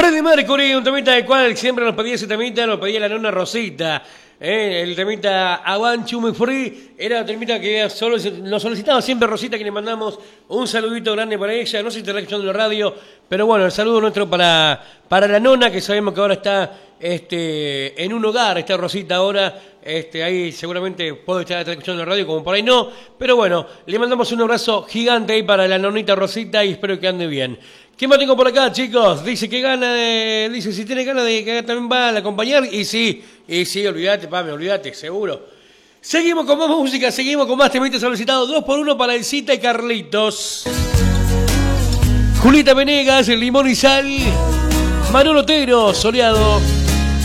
Freddie Mercury, un temita del cual siempre nos pedía ese temita, nos pedía la nona Rosita. El temita I Want You Me Free era el temita que nos solicitaba siempre Rosita, que le mandamos un saludito grande para ella. No sé si estará escuchando en la radio, pero bueno, el saludo nuestro para la nona, que sabemos que ahora está en un hogar, está Rosita ahora. Ahí seguramente puede estar escuchando en la radio, como por ahí no. Pero bueno, le mandamos un abrazo gigante ahí para la nonita Rosita y espero que ande bien. ¿Quién más tengo por acá, chicos? Dice que dice si tiene ganas de que también va a acompañar. Y sí, olvídate, olvídate, seguro. Seguimos con más música, seguimos con más temitas solicitados. 2x1 para el Cita y Carlitos. Julieta Venegas, el Limón y Sal. Manolo Otero, Soleado.